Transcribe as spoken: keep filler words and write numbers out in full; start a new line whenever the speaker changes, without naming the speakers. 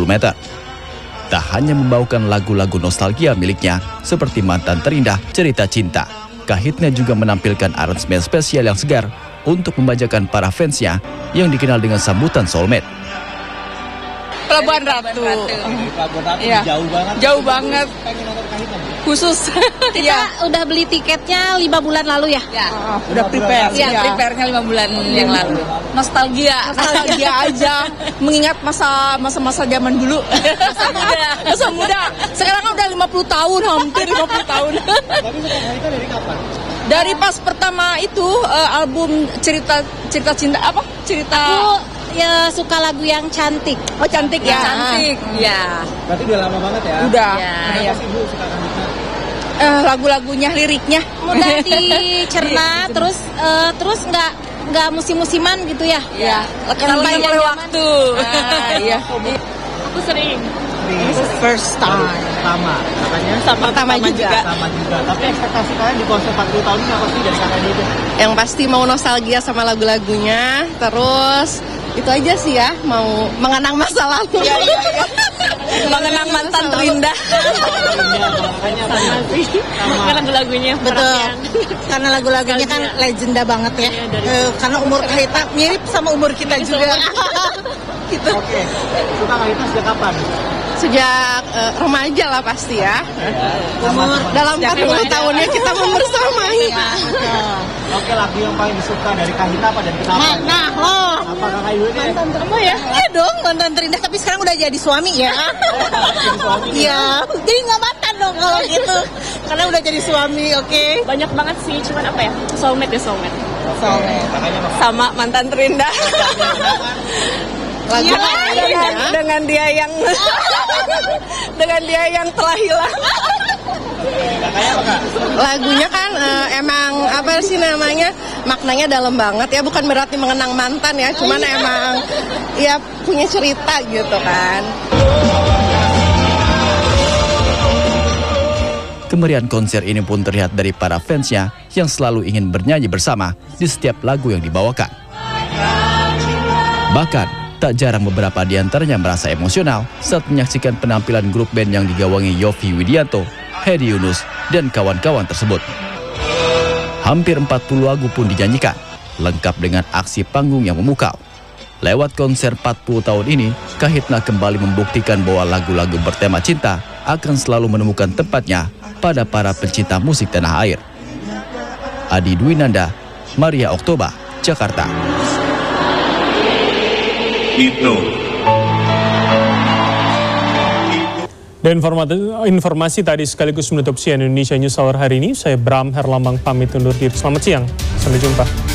puluh meter. Tak hanya membawakan lagu-lagu nostalgia miliknya seperti Mantan Terindah, Cerita Cinta, Kahitna juga menampilkan aransemen spesial yang segar untuk membajakan para fansnya yang dikenal dengan sambutan soulmate.
Pelabuhan Ratu.
Pelabuhan Ratu
ya.
jauh banget.
Jauh banget.
Pengen nonton Kahitna.
Khusus.
Kita
ya.
udah beli tiketnya lima bulan lalu ya?
Ya. Oh, udah prepare.
Ya,
ya. Prepare-nya lima bulan yang lalu. Nostalgia. Nostalgia aja. Mengingat masa masa-masa zaman dulu. Masa muda. Masa muda. Sekarang udah lima puluh tahun, hampir lima puluh tahun.
Tapi suka Kahitna dari kapan?
Dari pas pertama itu uh, album cerita cerita cinta apa? Cerita
Aku ya suka lagu yang cantik.
Oh cantik ya.
Cantik.
Ya.
Berarti udah lama banget ya?
Udah.
Ya,
Kenapa
ya.
sih Ibu suka Kahitna?
Uh, lagu-lagunya, liriknya
Mudah dicerna, terus uh, terus nggak nggak musim-musiman gitu ya?
ya. Sampai oleh waktu. Ah, iya.
Aku sering.
This is first time.
Pertama, katanya
Sama pertama juga.
sama juga. Tapi ekspektasi kalian di konser empat puluh tahun ini apa sih dari kakaknya itu?
Yang pasti mau nostalgia sama lagu-lagunya, terus itu aja sih ya, mau mengenang masa lalu.
Iya, iya, iya. Mengenang mantan terindah.
Sama lagu-lagunya.
Betul, karena lagu-lagunya kan legenda banget ya. Eh, karena umur Kahitna mirip sama umur kita juga. Gitu.
Oke, suka Kahitna sejak kapan?
Sejak uh, remaja lah pasti ya.
Umur
Dalam empat puluh tahunnya kita membersamai.
Oke, lagu yang paling disuka dari Kahitna apa dan kenapa?
Nah, loh.
Apa kakak Ibu ini?
Kamu ya? Iya dong, mantan terindah, tapi sekarang udah jadi suami ya.
Jadi suami.
Iya, jadi nggak mantan dong kalau gitu. Karena udah jadi suami, oke.
Banyak banget sih, cuman apa ya? Soulmate ya soulmate.
Soalnya kakaknya apa?
Sama mantan terindah.
Lagu
Iya, dengan, dengan dia yang dengan dia yang telah hilang.
Kakaknya apa kak?
Lagunya kan uh, emang apa sih namanya, maknanya dalam banget ya, bukan berarti mengenang mantan ya, cuman emang ya punya cerita gitu kan.
Kemeriahan konser ini pun terlihat dari para fansnya yang selalu ingin bernyanyi bersama di setiap lagu yang dibawakan. Bahkan tak jarang beberapa di antaranya merasa emosional saat menyaksikan penampilan grup band yang digawangi Yovie Widianto, Hedi Yunus, dan kawan-kawan tersebut. Hampir empat puluh lagu pun dinyanyikan, lengkap dengan aksi panggung yang memukau. Lewat konser empat puluh tahun ini, Kahitna kembali membuktikan bahwa lagu-lagu bertema cinta akan selalu menemukan tempatnya pada para pencinta musik tanah air. Adi Dwinanda, Maria Oktober, Jakarta.
Itu.
Dan informasi, informasi tadi sekaligus menutup C N N Indonesia News Hour hari ini. Saya Bram Herlambang pamit undur diri. Selamat siang, sampai jumpa.